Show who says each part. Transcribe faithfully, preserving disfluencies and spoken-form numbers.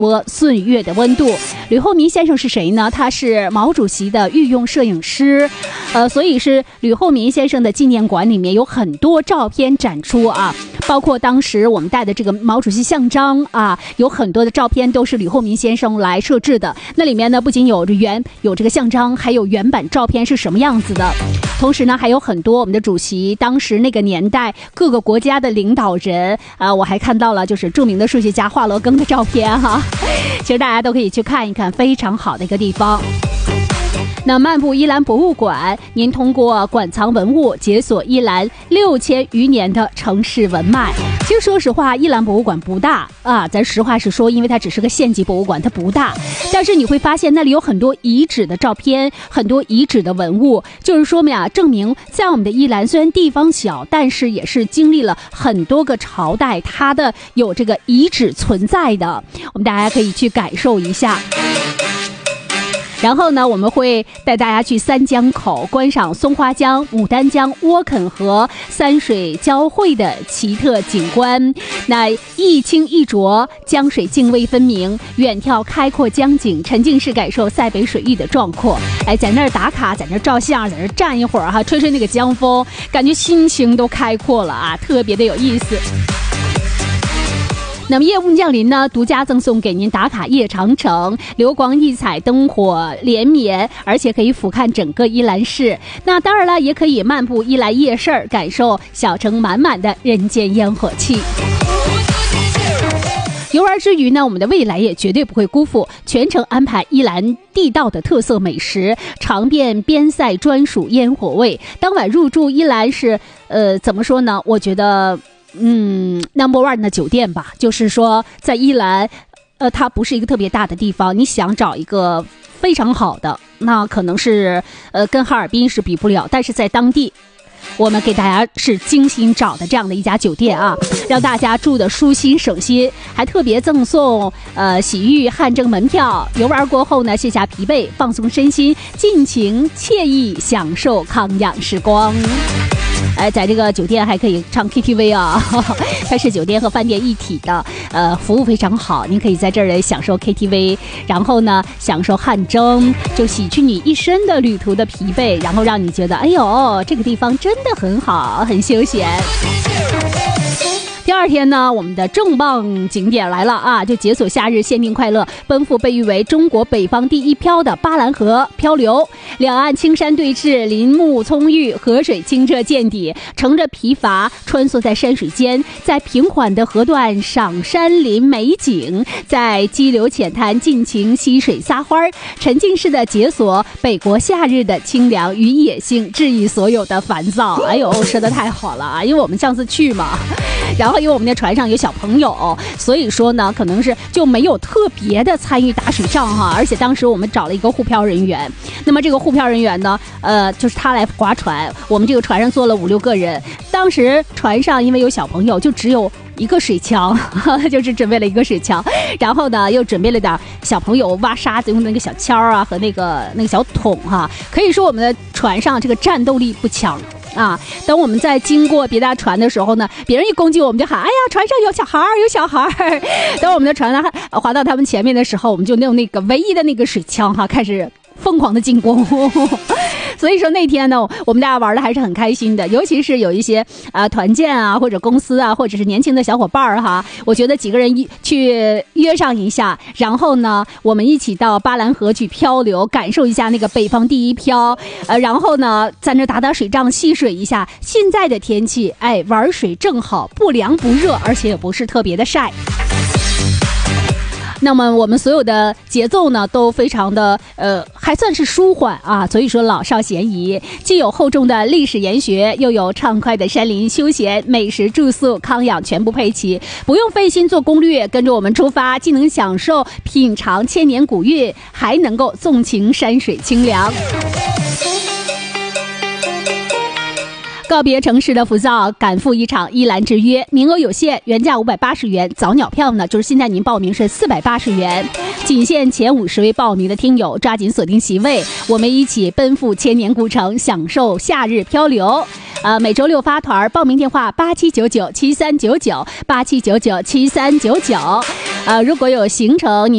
Speaker 1: 波岁月的温度。吕厚民先生是谁呢？他是毛主席的御用摄影师，呃，所以是吕厚民先生的纪念馆里面有很多照片展出啊，包括当时我们带的这个毛主席像章啊，有很多的照片都是吕厚民先生来设置的。那里面呢，不仅有原有这个像章，还有原版照片是什么样子的。同时呢，还有很多我们的主席当时那个年代各个国家的领导人啊、呃，我还看到了就是著名的数学家华罗庚的照片哈、啊。其实大家都可以去看一看，非常好的一个地方。那漫步伊兰博物馆，您通过馆藏文物解锁伊兰六千余年的城市文脉。其实说实话，伊兰博物馆不大啊，咱实话实说，因为它只是个县级博物馆，它不大。但是你会发现那里有很多遗址的照片，很多遗址的文物，就是说明啊，证明在我们的伊兰虽然地方小，但是也是经历了很多个朝代，它的有这个遗址存在的。我们大家可以去感受一下。然后呢，我们会带大家去三江口观赏松花江、牡丹江、窝垦河三水交汇的奇特景观。那一清一浊，江水泾渭分明，远眺开阔江景，沉浸式感受塞北水域的壮阔。哎，在那儿打卡，在那儿照相，在那儿站一会儿哈，吹吹那个江风，感觉心情都开阔了啊，特别的有意思。那么夜幕降临呢，独家赠送给您打卡夜长城，流光溢彩，灯火连绵，而且可以俯瞰整个伊兰市。那当然了，也可以漫步伊兰夜市，感受小城满满的人间烟火气。游玩之余呢，我们的未来也绝对不会辜负，全程安排伊兰地道的特色美食，尝遍边塞专属烟火味。当晚入住伊兰是呃怎么说呢？我觉得嗯 number one 的酒店吧，就是说在伊兰呃它不是一个特别大的地方，你想找一个非常好的，那可能是呃跟哈尔滨是比不了，但是在当地我们给大家是精心找的这样的一家酒店啊，让大家住的舒心省心，还特别赠送呃洗浴汗蒸门票。游玩过后呢，卸下疲惫，放松身心，尽情惬意享受康养时光。哎，在这个酒店还可以唱 K T V 啊，呵呵，它是酒店和饭店一体的，呃，服务非常好，您可以在这儿来享受 K T V， 然后呢，享受汗蒸，就洗去你一身的旅途的疲惫，然后让你觉得，哎呦，这个地方真的很好，很休闲。第二天呢，我们的重磅景点来了啊！就解锁夏日限定快乐，奔赴被誉为中国北方第一漂的巴兰河漂流。两岸青山对峙，林木葱郁，河水清澈见底，乘着皮筏穿梭在山水间，在平缓的河段赏山林美景，在激流浅滩尽情溪水撒欢，沉浸式的解锁北国夏日的清凉与野性，治愈所有的烦躁。哎呦，说得太好了啊！因为我们上次去嘛，然后因为我们的船上有小朋友，所以说呢，可能是就没有特别的参与打水仗哈。而且当时我们找了一个护漂人员，那么这个护漂人员呢，呃，就是他来划船，我们这个船上坐了五六个人。当时船上因为有小朋友，就只有一个水枪，就是准备了一个水枪，然后呢又准备了点小朋友挖沙子用那个小锹啊和那个那个小桶哈。可以说我们的船上这个战斗力不强。啊！等我们在经过别大船的时候呢，别人一攻击我们就喊：“哎呀，船上有小孩儿，有小孩儿！”等我们的船呢划到他们前面的时候，我们就用那个唯一的那个水枪哈，开始疯狂的进攻。所以说那天呢，我们大家玩的还是很开心的，尤其是有一些啊、呃、团建啊，或者公司啊，或者是年轻的小伙伴儿哈，我觉得几个人一去约上一下，然后呢，我们一起到巴兰河去漂流，感受一下那个北方第一漂，呃，然后呢，在那打打水仗，戏水一下。现在的天气，哎，玩水正好，不凉不热，而且也不是特别的晒。那么我们所有的节奏呢都非常的呃还算是舒缓啊，所以说老少咸宜，既有厚重的历史研学，又有畅快的山林休闲，美食住宿康养全部配齐，不用费心做攻略，跟着我们出发，既能享受品尝千年古韵，还能够纵情山水清凉。告别城市的浮躁，赶赴一场伊兰之约，名额有限，原价五百八十元，早鸟票呢就是现在您报名是四百八十元，仅限前五十位报名的听友抓紧锁定席位，我们一起奔赴千年古城，享受夏日漂流。呃，每周六发团，报名电话八七九九七三九九八七九九七三九九。 啊，如果有行程你